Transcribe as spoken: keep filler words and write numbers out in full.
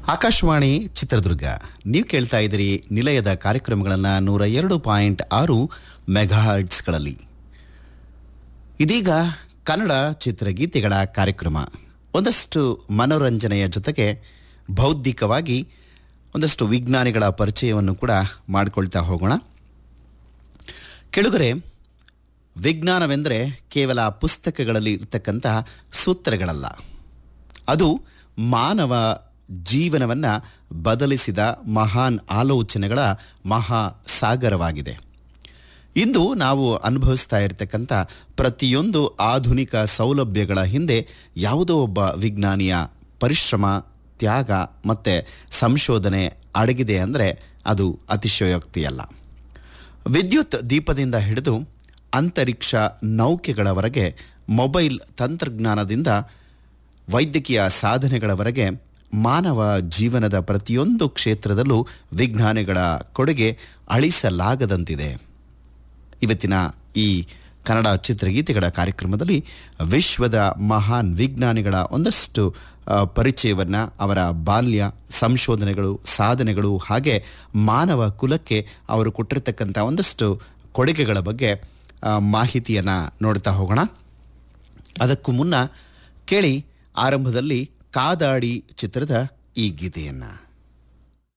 ಆಕಾಶವಾಣಿ ಚಿತ್ರದುರ್ಗ. ನೀವು ಕೇಳ್ತಾ ಇದ್ದೀರಿ ನಿಲಯದ ಕಾರ್ಯಕ್ರಮಗಳನ್ನು ನೂರ ಎರಡು ಪಾಯಿಂಟ್ ಆರು ಮೆಗಾಹರ್ಟ್ಸ್ಗಳಲ್ಲಿ. ಇದೀಗ ಕನ್ನಡ ಚಿತ್ರಗೀತೆಗಳ ಕಾರ್ಯಕ್ರಮ. ಒಂದಷ್ಟು ಮನೋರಂಜನೆಯ ಜೊತೆಗೆ ಬೌದ್ಧಿಕವಾಗಿ ಒಂದಷ್ಟು ವಿಜ್ಞಾನಿಗಳ ಪರಿಚಯವನ್ನು ಕೂಡ ಮಾಡಿಕೊಳ್ತಾ ಹೋಗೋಣ. ಕೆಳಗರೆ ವಿಜ್ಞಾನವೆಂದರೆ ಕೇವಲ ಪುಸ್ತಕಗಳಲ್ಲಿ ಇರ್ತಕ್ಕಂತಹ ಸೂತ್ರಗಳಲ್ಲ, ಅದು ಮಾನವ ಜೀವನವನ್ನು ಬದಲಿಸಿದ ಮಹಾನ್ ಆಲೋಚನೆಗಳ ಮಹಾ ಸಾಗರವಾಗಿದೆ. ಇಂದು ನಾವು ಅನುಭವಿಸ್ತಾ ಇರತಕ್ಕಂಥ ಪ್ರತಿಯೊಂದು ಆಧುನಿಕ ಸೌಲಭ್ಯಗಳ ಹಿಂದೆ ಯಾವುದೋ ಒಬ್ಬ ವಿಜ್ಞಾನಿಯ ಪರಿಶ್ರಮ, ತ್ಯಾಗ ಮತ್ತು ಸಂಶೋಧನೆ ಅಡಗಿದೆ ಅಂದರೆ ಅದು ಅತಿಶಯೋಕ್ತಿಯಲ್ಲ. ವಿದ್ಯುತ್ ದೀಪದಿಂದ ಹಿಡಿದು ಅಂತರಿಕ್ಷ ನೌಕೆಗಳವರೆಗೆ, ಮೊಬೈಲ್ ತಂತ್ರಜ್ಞಾನದಿಂದ ವೈದ್ಯಕೀಯ ಸಾಧನೆಗಳವರೆಗೆ ಮಾನವ ಜೀವನದ ಪ್ರತಿಯೊಂದು ಕ್ಷೇತ್ರದಲ್ಲೂ ವಿಜ್ಞಾನಿಗಳ ಕೊಡುಗೆ ಅಳಿಸಲಾಗದಂತಿದೆ. ಇವತ್ತಿನ ಈ ಕನ್ನಡ ಚಿತ್ರಗೀತೆಗಳ ಕಾರ್ಯಕ್ರಮದಲ್ಲಿ ವಿಶ್ವದ ಮಹಾನ್ ವಿಜ್ಞಾನಿಗಳ ಒಂದಷ್ಟು ಪರಿಚಯವನ್ನು, ಅವರ ಬಾಲ್ಯ, ಸಂಶೋಧನೆಗಳು, ಸಾಧನೆಗಳು, ಹಾಗೆ ಮಾನವ ಕುಲಕ್ಕೆ ಅವರು ಕೊಟ್ಟಿರ್ತಕ್ಕಂಥ ಒಂದಷ್ಟು ಕೊಡುಗೆಗಳ ಬಗ್ಗೆ ಮಾಹಿತಿಯನ್ನು ನೋಡ್ತಾ ಹೋಗೋಣ. ಅದಕ್ಕೂ ಮುನ್ನ ಕೇಳಿ ಆರಂಭದಲ್ಲಿ ಕಾದಾಡಿ ಚಿತ್ರದ ಈ ಗೀತೆಯನ್ನು.